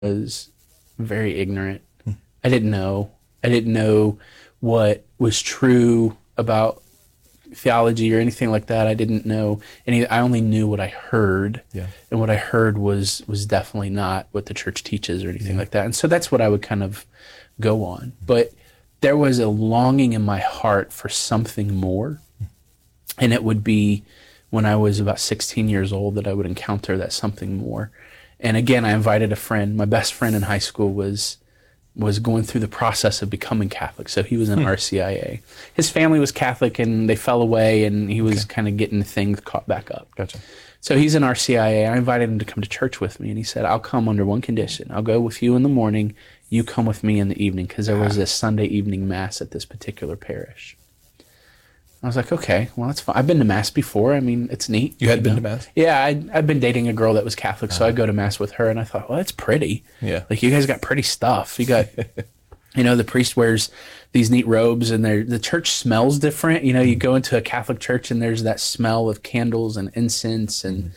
was very ignorant. I didn't know. I didn't know what was true about theology or anything like that. I didn't know any. I only knew what I heard, and what I heard was definitely not what the church teaches or anything like that. And so that's what I would kind of go on. But there was a longing in my heart for something more, and it would be when I was about 16 years old that I would encounter that something more. And again, I invited a friend. My best friend in high school was going through the process of becoming Catholic. So he was in RCIA. His family was Catholic and they fell away, and he was kind of getting things caught back up. Gotcha. So he's in RCIA. I invited him to come to church with me, and he said, I'll come under one condition. I'll go with you in the morning. You come with me in the evening, because there was this Sunday evening mass at this particular parish. I was like, okay, well, that's fine. I've been to mass before. I mean, it's neat. You had been to mass? Yeah, I'd been dating a girl that was Catholic, so I'd go to mass with her, and I thought, well, that's pretty. Yeah. Like, you guys got pretty stuff. You got, the priest wears these neat robes, and the church smells different. You go into a Catholic church, and there's that smell of candles and incense, and,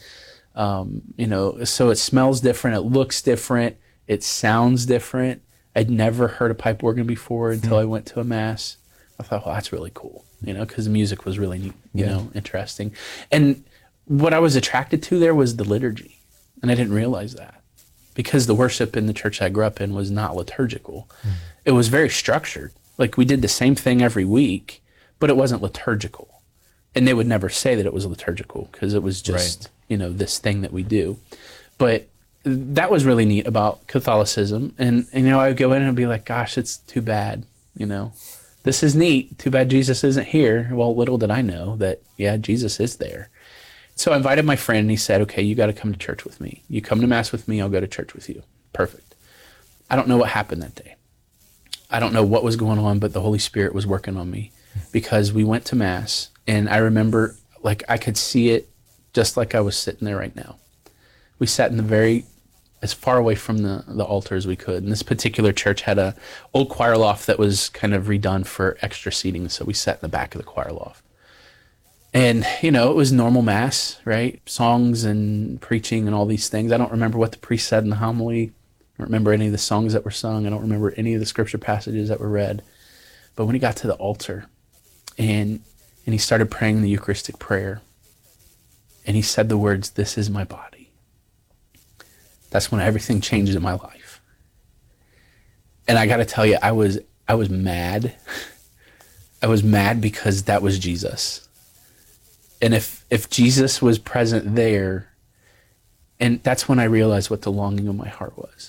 so it smells different. It looks different. It sounds different. I'd never heard a pipe organ before until I went to a mass. I thought, well, that's really cool, because the music was really neat, interesting. And what I was attracted to there was the liturgy, and I didn't realize that, because the worship in the church I grew up in was not liturgical. It was very structured. Like, we did the same thing every week, but it wasn't liturgical. And they would never say that it was liturgical, because it was just, this thing that we do. But that was really neat about Catholicism. And I would go in and be like, gosh, it's too bad, This is neat. Too bad Jesus isn't here. Well, little did I know that, Jesus is there. So I invited my friend, and he said, okay, you got to come to church with me. You come to mass with me, I'll go to church with you. Perfect. I don't know what happened that day. I don't know what was going on, but the Holy Spirit was working on me, because we went to mass, and I remember, I could see it just like I was sitting there right now. We sat in as far away from the altar as we could. And this particular church had a old choir loft that was kind of redone for extra seating. So we sat in the back of the choir loft. And, it was normal mass, right? Songs and preaching and all these things. I don't remember what the priest said in the homily. I don't remember any of the songs that were sung. I don't remember any of the scripture passages that were read. But when he got to the altar and he started praying the Eucharistic prayer, and he said the words, "This is my body," that's when everything changed in my life. And I got to tell you, I was mad. I was mad because that was Jesus. And if Jesus was present there, and that's when I realized what the longing of my heart was.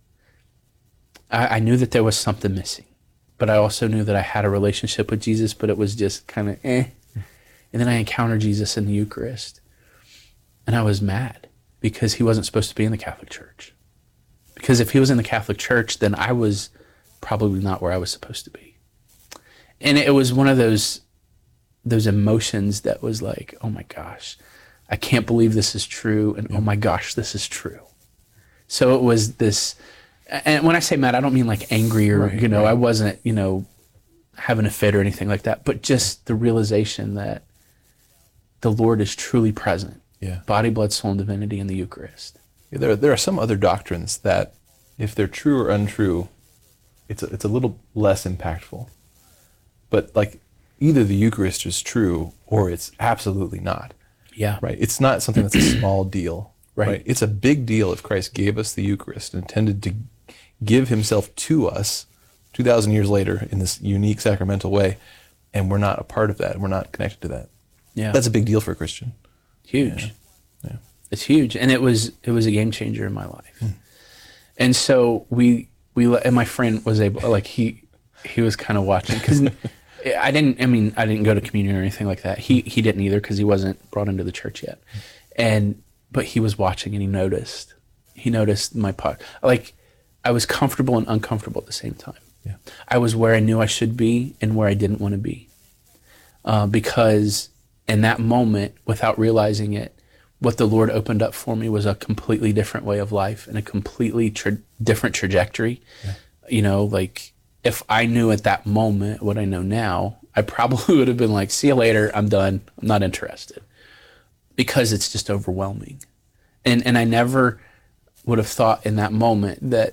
I knew that there was something missing, but I also knew that I had a relationship with Jesus, but it was just kind of And then I encountered Jesus in the Eucharist, and I was mad, because he wasn't supposed to be in the Catholic Church. Because if he was in the Catholic Church, then I was probably not where I was supposed to be. And it was one of those emotions that was like, oh my gosh, I can't believe this is true, and oh my gosh, this is true. So it was this, and when I say mad, I don't mean like angry or, I wasn't, having a fit or anything like that, but just the realization that the Lord is truly present. Yeah. Body, blood, soul, and divinity in the Eucharist. Yeah, there are some other doctrines that, if they're true or untrue, it's a little less impactful. But either the Eucharist is true or it's absolutely not. Yeah. Right. It's not something that's a small deal. Right. It's a big deal if Christ gave us the Eucharist and intended to give himself to us 2,000 years later in this unique sacramental way, and we're not a part of that. We're not connected to that. Yeah. That's a big deal for a Christian. Huge. Yeah. It's huge. And it was a game changer in my life. And so we and my friend was able, he was kind of watching, because I didn't go to communion or anything like that. He didn't either, because he wasn't brought into the church yet. But he was watching, and he noticed my part. I was comfortable and uncomfortable at the same time. Yeah. I was where I knew I should be and where I didn't want to be. Because in that moment, without realizing it, what the Lord opened up for me was a completely different way of life and a completely different trajectory. Yeah. If I knew at that moment what I know now, I probably would have been like, see you later, I'm done, I'm not interested. Because it's just overwhelming. And I never would have thought in that moment that